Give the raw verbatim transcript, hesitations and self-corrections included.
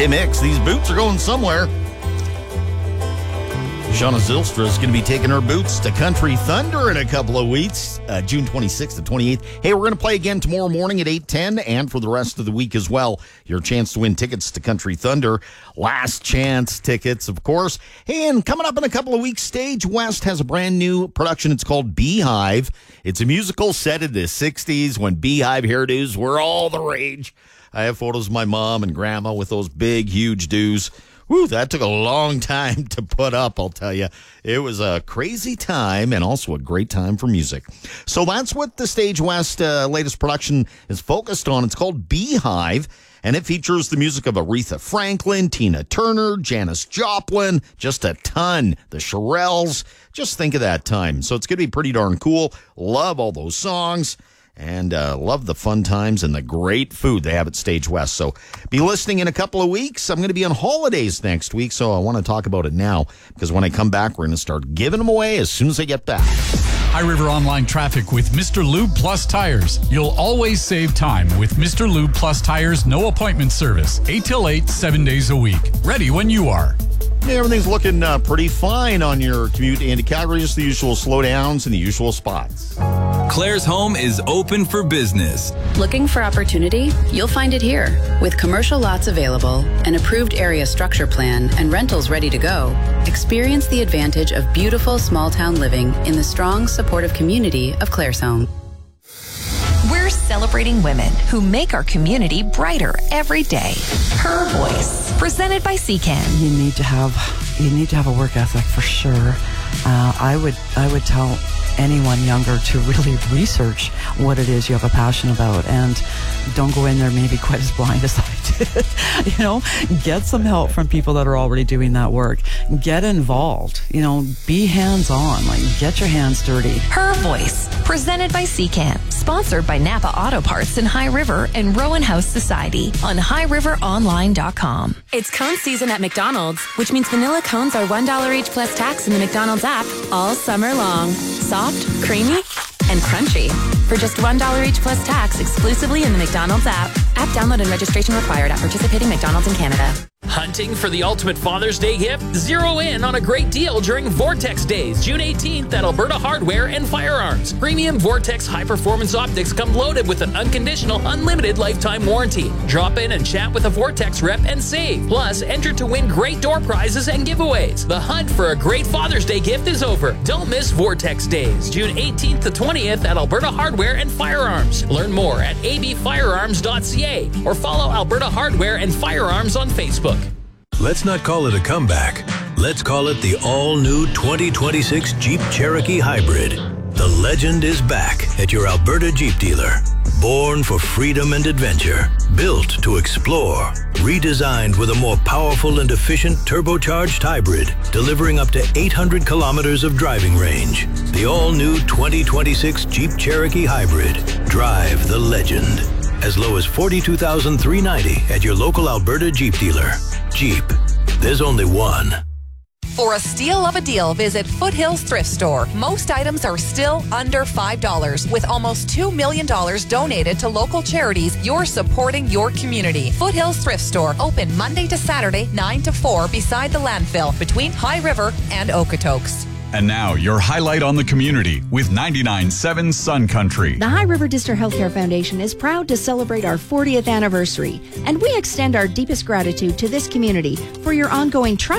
Tim Hicks. These boots are going somewhere. Shauna Zylstra is going to be taking her boots to Country Thunder in a couple of weeks, uh, June twenty-sixth to twenty-eighth. Hey, we're going to play again tomorrow morning at eight ten and for the rest of the week as well. Your chance to win tickets to Country Thunder. Last chance tickets, of course. Hey, and coming up in a couple of weeks, Stage West has a brand new production. It's called Beehive. It's a musical set in the sixties when Beehive hairdos were all the rage. I have photos of my mom and grandma with those big, huge doos. Whew, that took a long time to put up, I'll tell you. It was a crazy time and also a great time for music. So that's what the Stage West uh, latest production is focused on. It's called Beehive, and it features the music of Aretha Franklin, Tina Turner, Janis Joplin, just a ton. The Shirelles. Just think of that time. So it's going to be pretty darn cool. Love all those songs. And uh, love the fun times and the great food they have at Stage West. So be listening in a couple of weeks. I'm going to be on holidays next week, so I want to talk about it now because when I come back, we're going to start giving them away as soon as I get back. High River Online Traffic with Mister Lube Plus Tires. You'll always save time with Mister Lube Plus Tires no appointment service. eight till eight, seven days a week. Ready when you are. Yeah, everything's looking uh, pretty fine on your commute into Calgary. Just the usual slowdowns in the usual spots. Claire's Home is open for business. Looking for opportunity? You'll find it here. With commercial lots available, an approved area structure plan, and rentals ready to go, experience the advantage of beautiful small-town living in the strong, supportive community of Claire's Home. We're celebrating women who make our community brighter every day. Her Voice, presented by C C A N. You need to have you need to have a work ethic for sure. Uh, I would I would tell anyone younger to really research what it is you have a passion about, and don't go in there maybe quite as blind as I did. You know, get some help from people that are already doing that work. Get involved. You know, be hands-on. Like, get your hands dirty. Her Voice, presented by C C A N. Sponsored by Napa Auto Parts in High River and Rowan House Society on high river online dot com. It's cone season at McDonald's, which means vanilla cones are one dollar each plus tax in the McDonald's app all summer long. Soft, creamy, and crunchy. For just one dollar each plus tax exclusively in the McDonald's app. App download and registration required at participating McDonald's in Canada. Hunting for the ultimate Father's Day gift? Zero in on a great deal during Vortex Days, June eighteenth at Alberta Hardware and Firearms. Premium Vortex high-performance optics come loaded with an unconditional, unlimited lifetime warranty. Drop in and chat with a Vortex rep and save. Plus, enter to win great door prizes and giveaways. The hunt for a great Father's Day gift is over. Don't miss Vortex Days, June eighteenth to twentieth at Alberta Hardware and Firearms. Learn more at a b firearms dot c a or follow Alberta Hardware and Firearms on Facebook. Let's not call it a comeback. Let's call it the all-new twenty twenty-six Jeep Cherokee Hybrid. The legend is back at your Alberta Jeep dealer. Born for freedom and adventure, built to explore, redesigned with a more powerful and efficient turbocharged hybrid, delivering up to eight hundred kilometers of driving range. The all-new twenty twenty-six Jeep Cherokee Hybrid. Drive the legend. As low as forty-two thousand three hundred ninety dollars at your local Alberta Jeep dealer. Jeep. There's only one. For a steal of a deal, visit Foothills Thrift Store. Most items are still under five dollars. With almost two million dollars donated to local charities, you're supporting your community. Foothills Thrift Store, open Monday to Saturday, nine to four, beside the landfill, between High River and Okotoks. And now, your highlight on the community with ninety-nine point seven Sun Country. The High River District Healthcare Foundation is proud to celebrate our fortieth anniversary, and we extend our deepest gratitude to this community for your ongoing trust